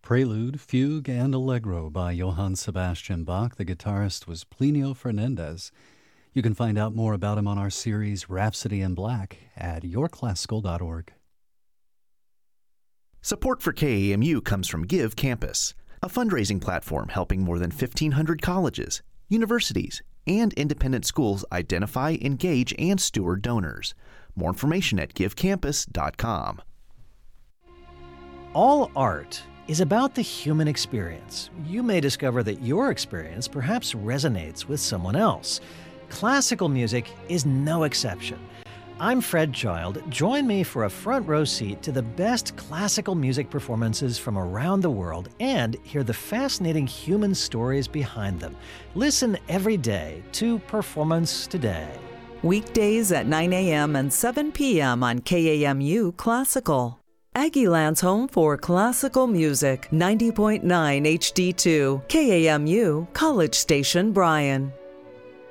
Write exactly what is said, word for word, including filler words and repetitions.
Prelude, Fugue, and Allegro by Johann Sebastian Bach. The guitarist was Plinio Fernandez. You can find out more about him on our series Rhapsody in Black at your classical dot org. Support for K A M U comes from Give Campus, a fundraising platform helping more than fifteen hundred colleges, universities, and independent schools identify, engage, and steward donors. More information at give campus dot com. All art is about the human experience. You may discover that your experience perhaps resonates with someone else. Classical music is no exception. I'm Fred Child. Join me for a front row seat to the best classical music performances from around the world and hear the fascinating human stories behind them. Listen every day to Performance Today. Weekdays at nine a.m. and seven p.m. on K A M U Classical. Aggieland's home for classical music, ninety point nine H D two, K A M U, College Station, Bryan.